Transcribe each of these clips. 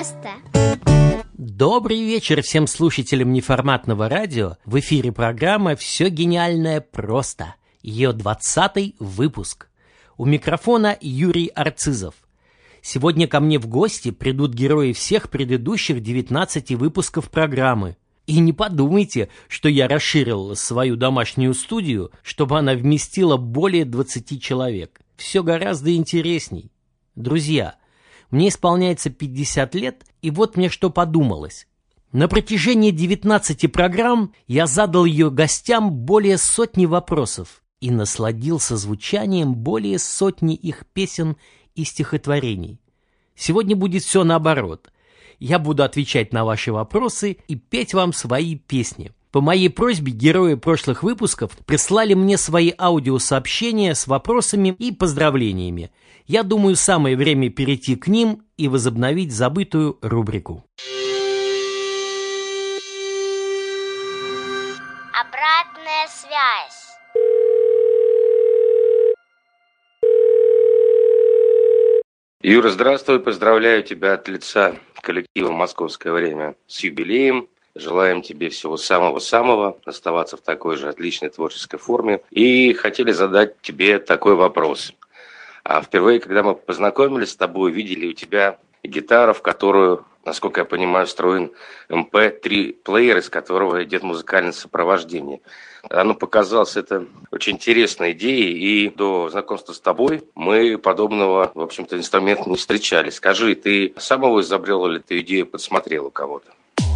просто. Добрый вечер всем слушателям неформатного радио. В эфире программа «Все гениальное просто». Ее 20-й выпуск. У микрофона Юрий Арцизов. Сегодня ко мне в гости придут герои всех предыдущих 19 выпусков программы. И не подумайте, что я расширил свою домашнюю студию, чтобы она вместила более 20 человек. Все гораздо интересней. Друзья, мне исполняется 50 лет, и вот мне что подумалось. На протяжении 19 программ я задал ее гостям более сотни вопросов и насладился звучанием более сотни их песен и стихотворений. Сегодня будет все наоборот. Я буду отвечать на ваши вопросы и петь вам свои песни. По моей просьбе герои прошлых выпусков прислали мне свои аудиосообщения с вопросами и поздравлениями. Я думаю, самое время перейти к ним и возобновить забытую рубрику. Обратная связь. Юра, здравствуй, поздравляю тебя от лица коллектива «Московское время» с юбилеем. Желаем тебе всего самого-самого, оставаться в такой же отличной творческой форме. И хотели задать тебе такой вопрос. Впервые, когда мы познакомились с тобой, видели у тебя гитару, в которую, насколько я понимаю, встроен MP3-плеер, из которого идет музыкальное сопровождение. Оно показалось это очень интересной идеей, и до знакомства с тобой мы подобного, в общем-то, инструмента не встречали. Скажи, ты сам его изобрел или ты идею подсмотрел у кого-то?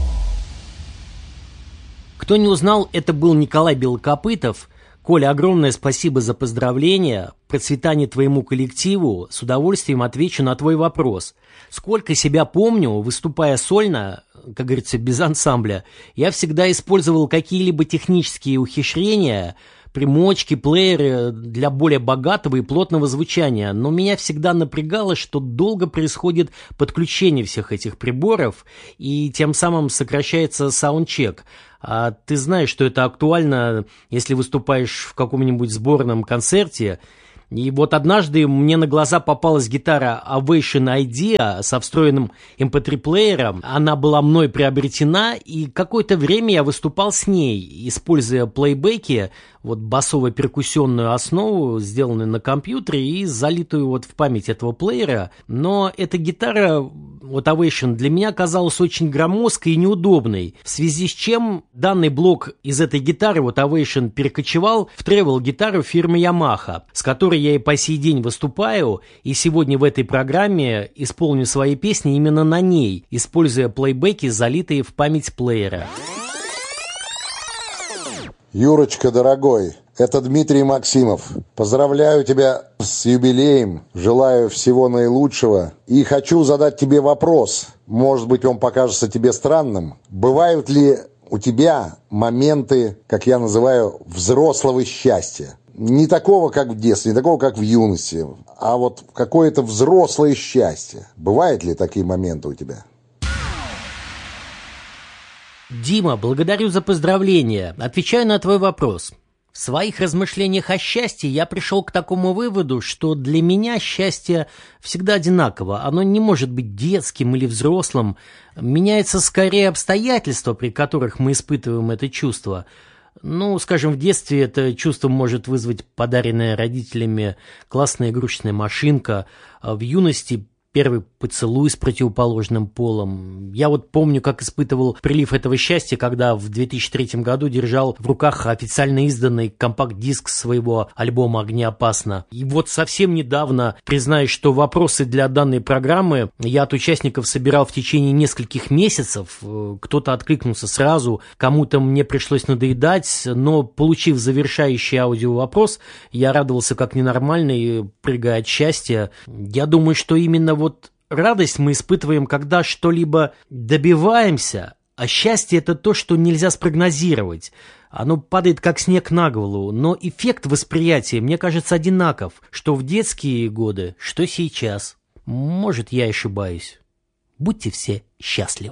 Кто не узнал, это был Николай Белокопытов. Коля, огромное спасибо за поздравления, процветание твоему коллективу, с удовольствием отвечу на твой вопрос. Сколько себя помню, выступая сольно, как говорится, без ансамбля, я всегда использовал какие-либо технические ухищрения, примочки, плееры для более богатого и плотного звучания, но меня всегда напрягало, что долго происходит подключение всех этих приборов, и тем самым сокращается саундчек. А ты знаешь, что это актуально, если выступаешь в каком-нибудь сборном концерте. И вот однажды мне на глаза попалась гитара Ovation Idea со встроенным MP3-плеером. Она была мной приобретена, и какое-то время я выступал с ней, используя плейбеки, вот басово-перкуссионную основу, сделанную на компьютере и залитую вот в память этого плеера. Но эта гитара, вот Ovation, для меня казалась очень громоздкой и неудобной, в связи с чем данный блок из этой гитары, вот Ovation, перекочевал в тревел-гитару фирмы Yamaha, с которой я и по сей день выступаю, и сегодня в этой программе исполню свои песни именно на ней, используя плейбеки, залитые в память плеера. Юрочка, дорогой, это Дмитрий Максимов. Поздравляю тебя с юбилеем, желаю всего наилучшего. И хочу задать тебе вопрос, может быть, он покажется тебе странным. Бывают ли у тебя моменты, как я называю, взрослого счастья? Не такого, как в детстве, не такого, как в юности, а вот какое-то взрослое счастье. Бывают ли такие моменты у тебя? Дима, благодарю за поздравления. Отвечаю на твой вопрос. В своих размышлениях о счастье я пришел к такому выводу, что для меня счастье всегда одинаково. Оно не может быть детским или взрослым. Меняется скорее обстоятельства, при которых мы испытываем это чувство. Ну, скажем, в детстве это чувство может вызвать подаренная родителями классная игрушечная машинка, а в юности первый поцелуй с противоположным полом. Я вот помню, как испытывал прилив этого счастья, когда в 2003 году держал в руках официально изданный компакт-диск своего альбома «Огнеопасно». И вот совсем недавно, признаюсь, что вопросы для данной программы я от участников собирал в течение нескольких месяцев. Кто-то откликнулся сразу, кому-то мне пришлось надоедать, но, получив завершающий аудиовопрос, я радовался как ненормальный, прыгая от счастья. Я думаю, что именно вот радость мы испытываем, когда что-либо добиваемся, а счастье – это то, что нельзя спрогнозировать. Оно падает как снег на голову, но эффект восприятия, мне кажется, одинаков, что в детские годы, что сейчас. Может, я ошибаюсь. Будьте все счастливы.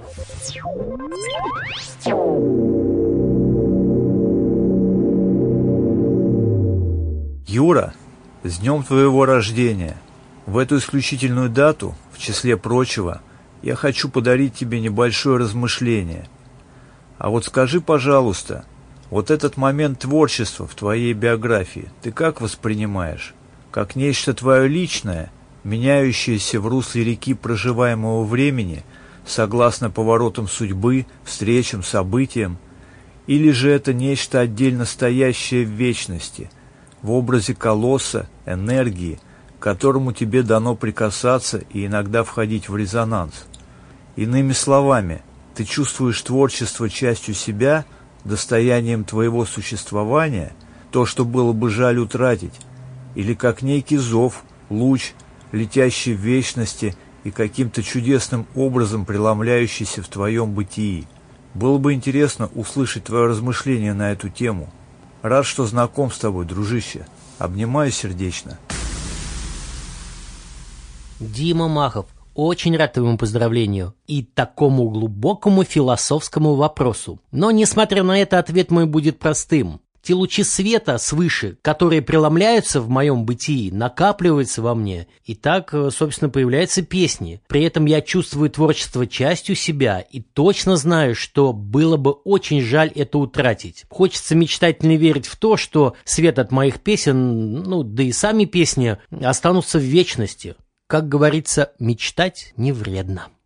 Юра, с днем твоего рождения! В эту исключительную дату, в числе прочего, я хочу подарить тебе небольшое размышление. А вот скажи, пожалуйста, вот этот момент творчества в твоей биографии ты как воспринимаешь? Как нечто твое личное, меняющееся в русле реки проживаемого времени, согласно поворотам судьбы, встречам, событиям? Или же это нечто отдельно стоящее в вечности, в образе колосса, энергии, к которому тебе дано прикасаться и иногда входить в резонанс? Иными словами, ты чувствуешь творчество частью себя, достоянием твоего существования, то, что было бы жаль утратить, или как некий зов, луч, летящий в вечности и каким-то чудесным образом преломляющийся в твоем бытии. Было бы интересно услышать твое размышление на эту тему. Рад, что знаком с тобой, дружище. Обнимаю сердечно. Дима Махов, очень рад твоему поздравлению и такому глубокому философскому вопросу. Но, несмотря на это, ответ мой будет простым. Те лучи света свыше, которые преломляются в моем бытии, накапливаются во мне, и так, собственно, появляются песни. При этом я чувствую творчество частью себя и точно знаю, что было бы очень жаль это утратить. Хочется мечтательно верить в то, что свет от моих песен, да и сами песни, останутся в вечности. Как говорится, мечтать не вредно.